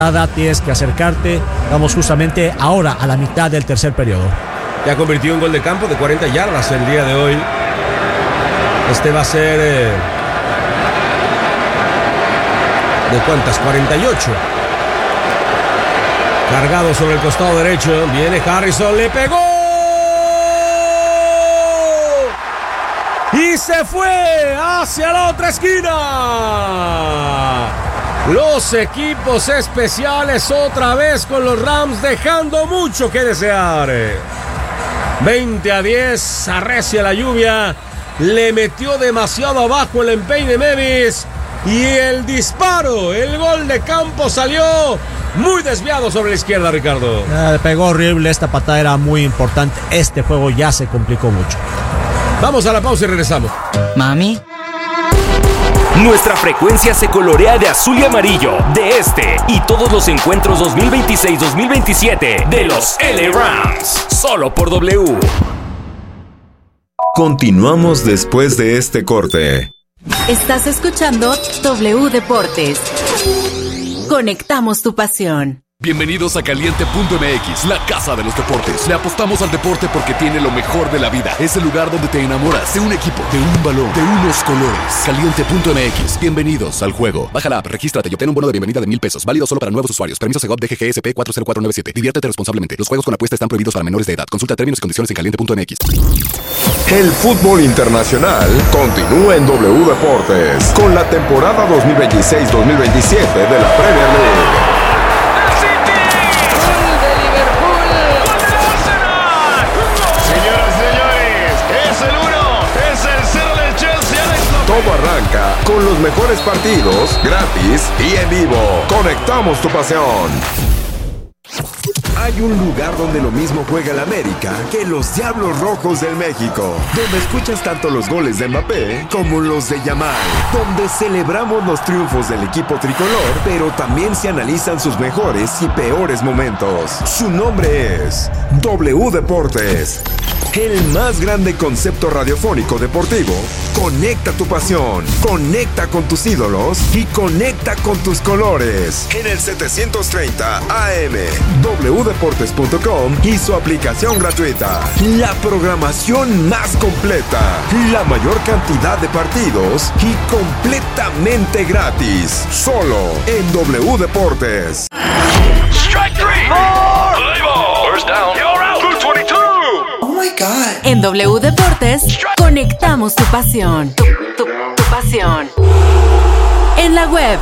tienes que acercarte. Vamos justamente ahora a la mitad del tercer periodo. Ya convirtió un gol de campo de 40 yardas el día de hoy. Este va a ser... ¿de cuántas? 48. Cargado sobre el costado derecho. Viene Harrison, le pegó. Y se fue hacia la otra esquina. Los equipos especiales otra vez con los Rams, dejando mucho que desear. 20-10, arrecia la lluvia. Le metió demasiado abajo el empeine Mevis. Y el disparo, el gol de campo salió muy desviado sobre la izquierda, Ricardo. Le pegó horrible, esta patada era muy importante. Este juego ya se complicó mucho. Vamos a la pausa y regresamos. Mami. Nuestra frecuencia se colorea de azul y amarillo de este y todos los encuentros 2026-2027 de los LA Rams. Solo por W. Continuamos después de este corte. Estás escuchando W Deportes. Conectamos tu pasión. Bienvenidos a Caliente.mx, la casa de los deportes. Le apostamos al deporte porque tiene lo mejor de la vida. Es el lugar donde te enamoras de un equipo, de un balón, de unos colores. Caliente.mx, bienvenidos al juego. Baja la app, regístrate y obtén un bono de bienvenida de $1,000. Válido solo para nuevos usuarios. Permiso Segov DGGSP 40497. Diviértete responsablemente. Los juegos con apuesta están prohibidos para menores de edad. Consulta términos y condiciones en Caliente.mx. El fútbol internacional continúa en W Deportes con la temporada 2026-2027 de la Premier League. Todo arranca con los mejores partidos, gratis y en vivo. Conectamos tu pasión. Hay un lugar donde lo mismo juega el América que los Diablos Rojos del México, donde escuchas tanto los goles de Mbappé como los de Yamal, donde celebramos los triunfos del equipo tricolor, pero también se analizan sus mejores y peores momentos. Su nombre es W Deportes. El más grande concepto radiofónico deportivo. Conecta tu pasión, conecta con tus ídolos y conecta con tus colores. En el 730 AM, wdeportes.com y su aplicación gratuita. La programación más completa, la mayor cantidad de partidos y completamente gratis. Solo en W Deportes. Strike three. Play ball. First down. You're out. 222. Oh my God. En W Deportes, conectamos tu pasión. Tu pasión. En la web.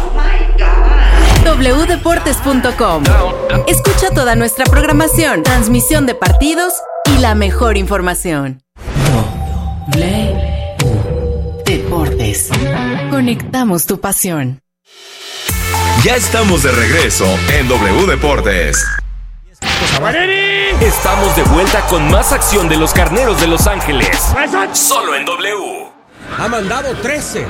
wdeportes.com. Escucha toda nuestra programación, transmisión de partidos y la mejor información. W Deportes. Conectamos tu pasión. Ya estamos de regreso en W Deportes. Estamos de vuelta con más acción de los Carneros de Los Ángeles. Solo en W. Ha mandado 13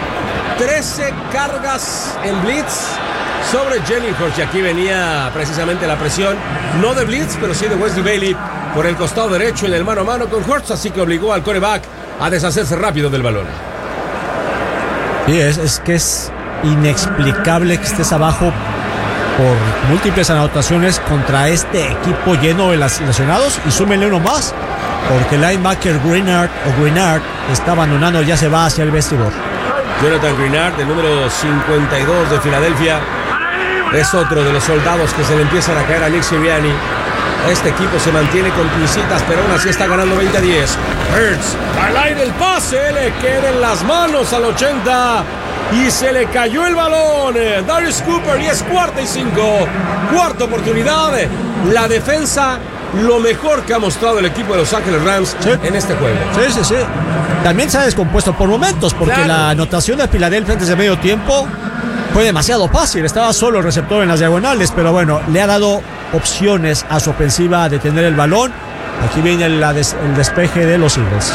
cargas en blitz sobre Jennings. Y aquí venía precisamente la presión, no de blitz, pero sí de Wesley Bailey por el costado derecho en el mano a mano con Hurts, así que obligó al quarterback a deshacerse rápido del balón. Sí, es que es inexplicable que estés abajo por múltiples anotaciones contra este equipo lleno de lesionados, y súmenle uno más, porque el linebacker Greenard está abandonando, ya se va hacia el vestidor. Jonathan Greenard, el número 52 de Filadelfia, es otro de los soldados que se le empiezan a caer a Nick Sirianni. Este equipo se mantiene con pincitas, pero aún así está ganando 20-10. Hurts, al aire el pase, le queda en las manos al 80 y se le cayó el balón. Darius Cooper, y es 4-5. Cuarta oportunidad. La defensa, lo mejor que ha mostrado el equipo de Los Ángeles Rams en este juego. Sí. También se ha descompuesto por momentos, porque la anotación de Filadelfia antes de medio tiempo fue demasiado fácil. Estaba solo el receptor en las diagonales, pero bueno, le ha dado opciones a su ofensiva de tener el balón. Aquí viene el despeje de los Eagles.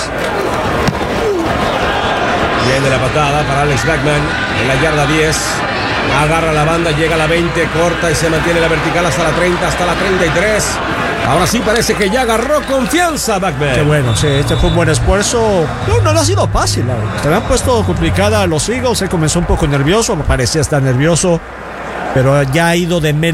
Viene la patada para Alex Blackman en la yarda 10. Agarra la banda, llega a la 20, corta y se mantiene la vertical hasta la 30, hasta la 33. Ahora sí parece que ya agarró confianza Blackman. Qué bueno, sí, este fue un buen esfuerzo. No le ha sido fácil, se le han puesto complicada a los Eagles. Él comenzó un poco nervioso, me parecía estar nervioso. pero ya ha ido de menos